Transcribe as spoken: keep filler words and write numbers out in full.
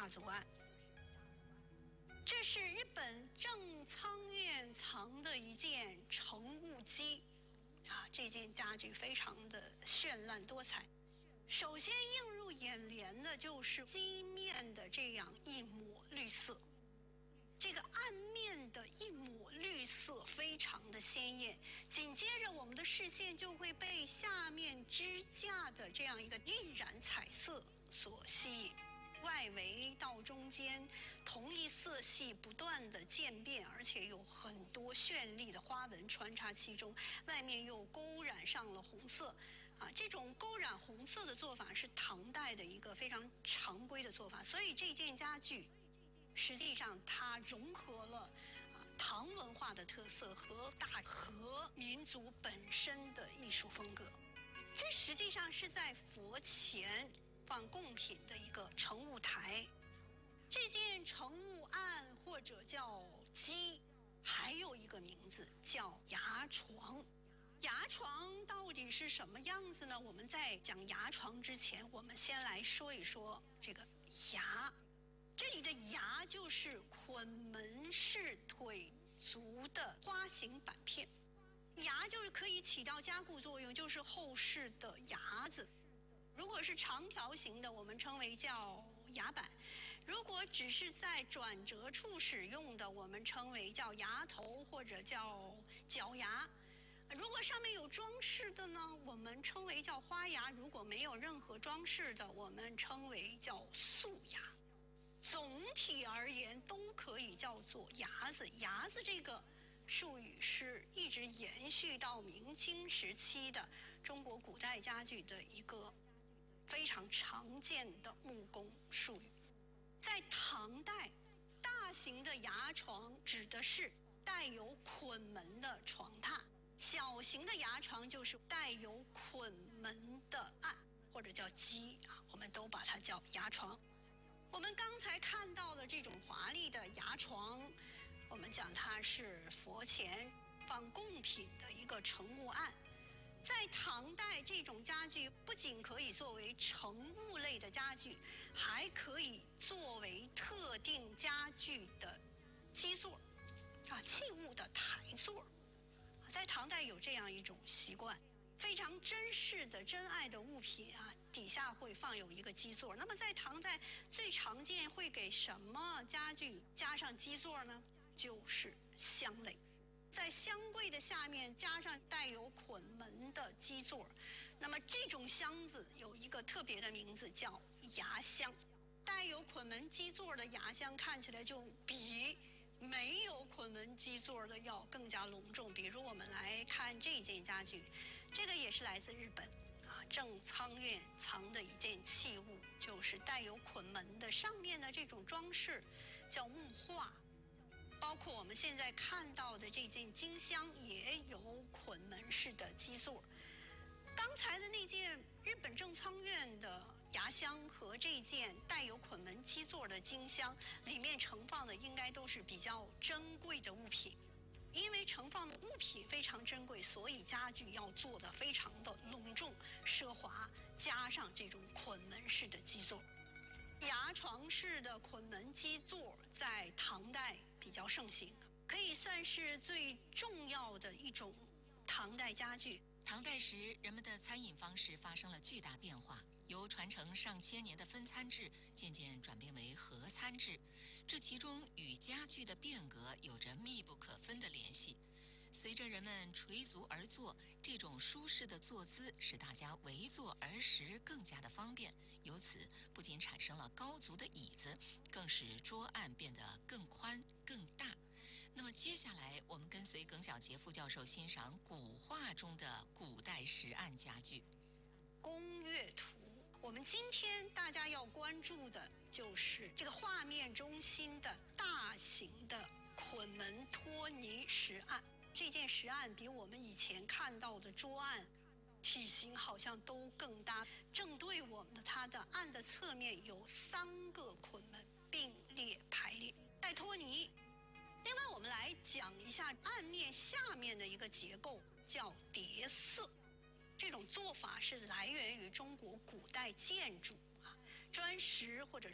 大族案。这是日本正仓院藏的一件乘务机啊，这件家具非常的绚烂多彩。首先映入眼帘的就是机面的这样一抹绿色，这个暗面的一抹绿色非常的鲜艳，紧接着我们的视线就会被下面支架的这样一个晕染彩色所吸引。外围到中间，同一色系不断的渐变，而且有很多绚丽的花纹穿插其中，外面又勾染上了红色。啊，这种勾染红色的做法是唐代的一个非常常规的做法，所以这件家具实际上它融合了啊唐文化的特色和大和民族本身的艺术风格。这实际上是在佛前放贡品的一个乘务台。这件乘务案或者叫机，还有一个名字叫牙床。牙床到底是什么样子呢？我们在讲牙床之前，我们先来说一说这个牙。这里的牙就是捆门式腿足的花形板片，牙就是可以起到加固作用，就是后饰的牙子。如果是长条形的，我们称为叫牙板；如果只是在转折处使用的，我们称为叫牙头或者叫角牙。如果上面有装饰的呢，我们称为叫花牙；如果没有任何装饰的，我们称为叫素牙。总体而言都可以叫做牙子。牙子这个术语是一直延续到明清时期的中国古代家具的一个非常常见的木工术语。在唐代，大型的牙床指的是带有捆门的床榻，小型的牙床就是带有捆门的案或者叫机啊，我们都把它叫牙床。我们刚才看到的这种华丽的牙床，我们讲它是佛前放贡品的一个乘务案。在唐代，这种家具不仅可以作为乘务类的家具，还可以作为特定家具的基座啊，器物的台座。在唐代有这样一种习惯，非常珍视的珍爱的物品啊，底下会放有一个基座。那么在唐代最常见会给什么家具加上基座呢？就是箱类。在箱柜的下面加上带有捆门的基座，那么这种箱子有一个特别的名字叫牙箱。带有捆门基座的牙箱看起来就比没有捆门基座的要更加隆重。比如我们来看这件家具，这个也是来自日本啊，正仓院藏的一件器物，就是带有捆门的，上面的这种装饰叫木画。包括我们现在看到的这件金箱也有捆门式的基座。刚才的那件日本正仓院的牙箱和这件带有捆门基座的金箱，里面盛放的应该都是比较珍贵的物品。因为盛放的物品非常珍贵，所以家具要做得非常的隆重奢华，加上这种捆门式的基座。牙床式的捆门基座在唐代比较盛行，可以算是最重要的一种唐代家具。 唐代时，人们的餐饮方式发生了巨大变化，由传承上千年的分餐制渐渐转变为合餐制，这其中与家具的变革有着密不可分的联系。随着人们垂足而坐，这种舒适的坐姿使大家围坐而食更加的方便，由此不仅产生了高足的椅子，更使桌案变得更宽更大。那么接下来我们跟随耿小杰副教授欣赏古画中的古代石案家具。 宫乐图，我们今天大家要关注的就是这个画面中心的大型的捆门托泥石案。这件石案比我们以前看到的桌案体型好像都更大，正对我们的它的案的侧面有三个捆门并列排列带托泥。另外我们来讲一下案面下面的一个结构，叫叠色。这种做法是来源于中国古代建筑啊，砖石或者